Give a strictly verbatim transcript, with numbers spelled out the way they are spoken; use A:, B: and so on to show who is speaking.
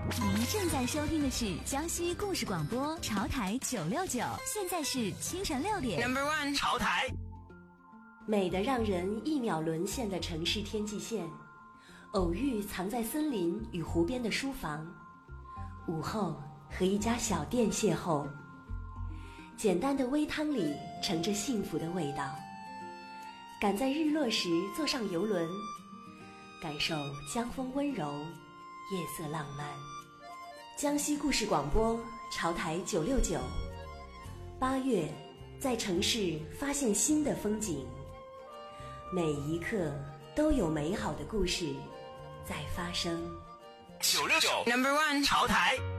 A: 您正在收听的是江西故事广播潮台九六九，现在是清晨六点。
B: Number one， 潮台。
C: 美得让人一秒沦陷的城市天际线，偶遇藏在森林与湖边的书房，午后和一家小店邂逅，简单的微汤里盛着幸福的味道。赶在日落时坐上游轮，感受江风温柔，夜色浪漫。江西故事广播潮台九六九，八月在城市发现新的风景，每一刻都有美好的故事在发生。
B: 九六九 Number one 潮台。